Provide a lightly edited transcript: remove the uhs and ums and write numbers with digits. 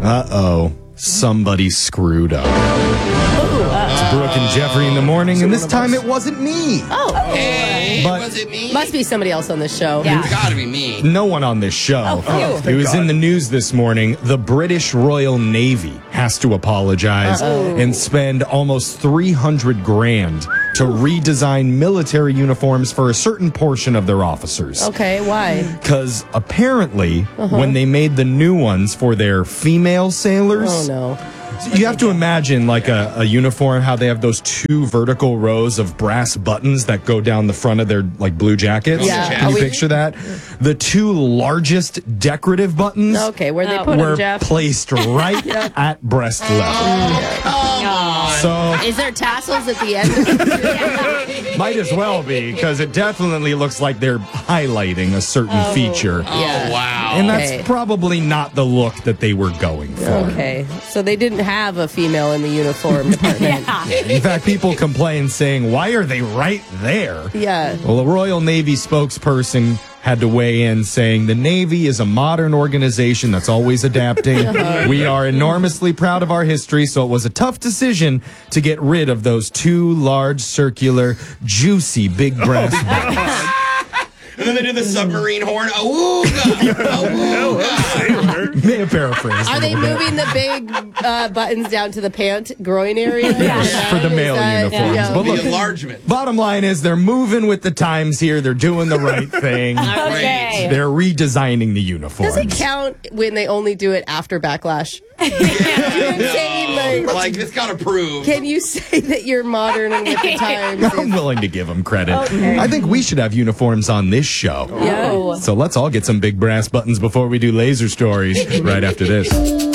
Uh-oh. Somebody screwed up. It's Brooke and Jeffrey in the morning, and this time it wasn't me. Hey, But- was it me? Must be somebody else on the show. It's gotta be me. No one on this show. phew. It was in the news this morning. The British Royal Navy has to apologize and spend almost $300,000 to redesign military uniforms for a certain portion of their officers. Okay, why? Because apparently, when they made the new ones for their female sailors, Oh, no. you have to imagine like a uniform, how they have those two vertical rows of brass buttons that go down the front of their like blue jackets. Yeah. Can you picture that? The two largest decorative buttons Okay, where they put were them, Jeff? placed right at breast level. So Is there tassels at the end? might as well be, because it definitely looks like they're highlighting a certain feature. Yeah. Oh, wow. And that's Okay. probably not the look that they were going for. Okay, so they didn't have a female in the uniform department. In fact, people complain saying, why are they right there? Yeah. Well, a Royal Navy spokesperson had to weigh in saying the Navy is a modern organization that's always adapting. We are enormously proud of our history, so it was a tough decision to get rid of those two large, circular, juicy, big brass buttons. And then they did the submarine horn. Awooga! Awooga! May have paraphrased. Are a they little bit. moving the big buttons down to the pant groin area? For the male uniforms. Yeah. But The look, enlargement. bottom line is they're moving with the times here. They're doing the right thing. Okay. They're redesigning the uniforms. Does it count when they only do it after backlash? You know what I'm saying? Like, this got approved. Can you say that you're modern and with the times? I'm willing to give them credit. I think we should have uniforms on this show. Yeah. So let's all get some big brass buttons before we do laser stories right after this.